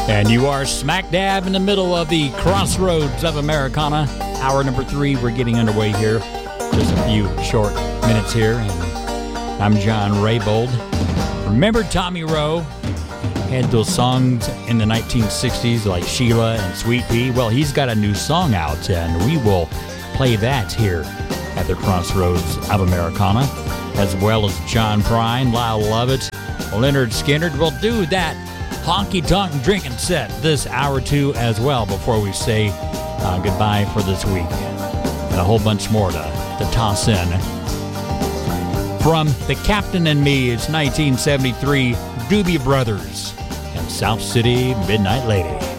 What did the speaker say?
And you are smack dab in the middle of the crossroads of Americana. Hour number 3, we're getting underway here. Just a few short minutes here, and I'm John Raybould. Remember Tommy Roe had those songs in the 1960s like Sheila and Sweet Pea? Well, he's got a new song out, and we will play that here at the crossroads of Americana, as well as John Prine, Lyle Lovett, Leonard Skinner. We'll do that honky-tonk drinking set this hour 2 as well before we say goodbye for this week. And a whole bunch more to toss in. From The Captain and Me, it's 1973, Doobie Brothers and South City Midnight Lady.